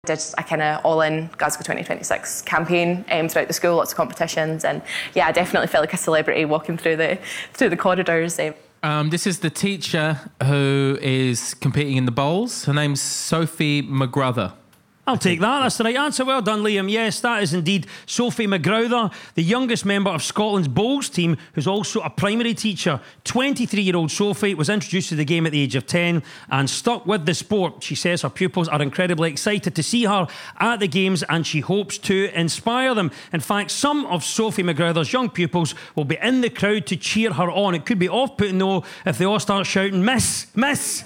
Did a kind of all-in Glasgow 2026 campaign throughout the school, lots of competitions, and yeah, I definitely felt like a celebrity walking through the corridors. This is the teacher who is competing in the bowls. Her name's Sophie McGrother. I'll take that. That's the right answer. Well done, Liam. Yes, that is indeed Sophie McGrother, the youngest member of Scotland's bowls team, who's also a primary teacher. 23-year-old Sophie was introduced to the game at the age of 10 and stuck with the sport. She says her pupils are incredibly excited to see her at the games and she hopes to inspire them. In fact, some of Sophie McGrother's young pupils will be in the crowd to cheer her on. It could be off-putting, though, if they all start shouting, "Miss! Miss!"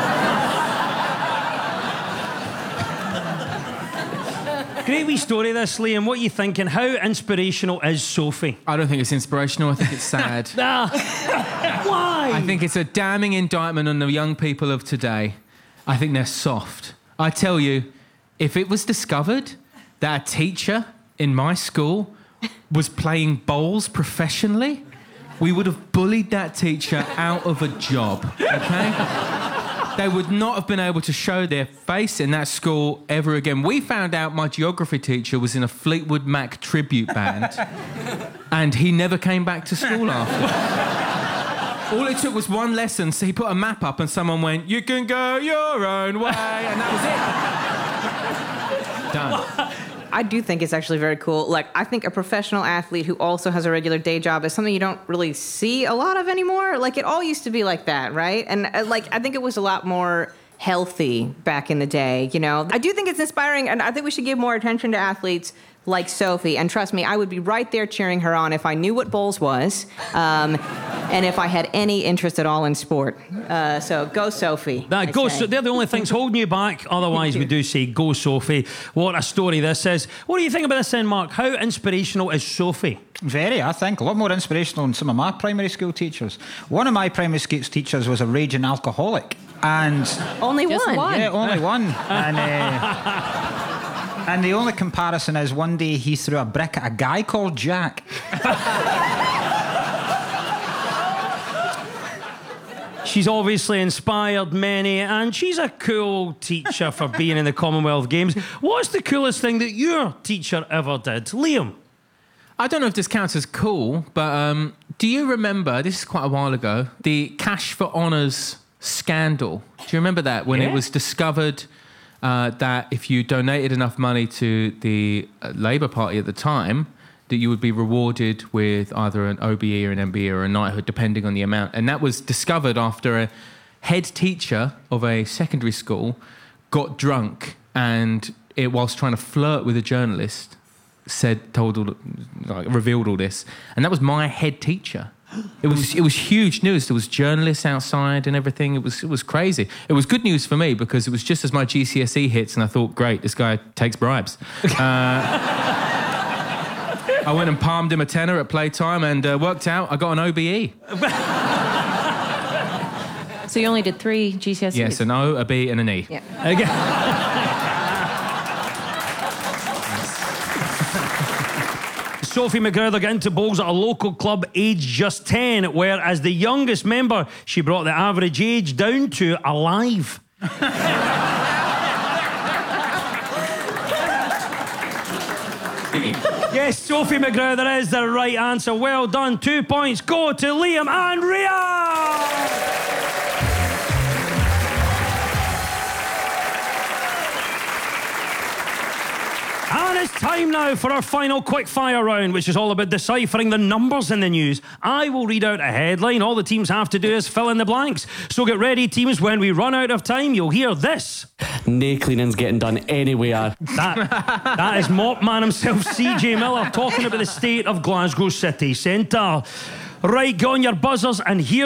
Great wee story, this, Liam. What are you thinking? How inspirational is Sophie? I don't think it's inspirational. I think it's sad. Why? I think it's a damning indictment on the young people of today. I think they're soft. I tell you, if it was discovered that a teacher in my school was playing bowls professionally, we would have bullied that teacher out of a job, okay? They would not have been able to show their face in that school ever again. We found out my geography teacher was in a Fleetwood Mac tribute band and he never came back to school after. All it took was one lesson, so he put a map up and someone went, "You can go your own way," and that was it. Done. I do think it's actually very cool. Like, I think a professional athlete who also has a regular day job is something you don't really see a lot of anymore. Like, it all used to be like that, right? And, I think it was a lot more healthy back in the day, you know? I do think it's inspiring, and I think we should give more attention to athletes like Sophie. And trust me, I would be right there cheering her on if I knew what bowls was, and if I had any interest at all in sport. So go Sophie. They're the only things holding you back. Otherwise, we do say go Sophie. What a story this is. What do you think about this then, Mark? How inspirational is Sophie? Very, I think. A lot more inspirational than some of my primary school teachers. One of my primary school teachers was a raging alcoholic. And only one? Yeah, only one. And the only comparison is one day he threw a brick at a guy called Jack. She's obviously inspired many, and she's a cool teacher for being in the Commonwealth Games. What's the coolest thing that your teacher ever did? Liam? I don't know if this counts as cool, but do you remember, this is quite a while ago, the Cash for Honours scandal? Do you remember that, when it was discovered that if you donated enough money to the Labour Party at the time, that you would be rewarded with either an OBE or an MBE or a knighthood, depending on the amount. And that was discovered after a head teacher of a secondary school got drunk and, whilst trying to flirt with a journalist, revealed all this. And that was my head teacher. It was huge news. There was journalists outside and everything. It was crazy. It was good news for me because it was just as my GCSE hits and I thought, great, this guy takes bribes. I went and palmed him a tenner at playtime and worked out. I got an OBE. So you only did 3 GCSEs? Yes, an O, a B and an E. Yeah. Sophie McGrother got into bowls at a local club aged just 10, where as the youngest member, she brought the average age down to alive. Yes, Sophie McGrother is the right answer. Well done. 2 points go to Liam and Rhea. And it's time now for our final quickfire round, which is all about deciphering the numbers in the news. I will read out a headline. All the teams have to do is fill in the blanks. So get ready, teams. When we run out of time, you'll hear this. No cleaning's getting done anywhere. That is mop man himself, CJ Miller, talking about the state of Glasgow city centre. Right, get on your buzzers and here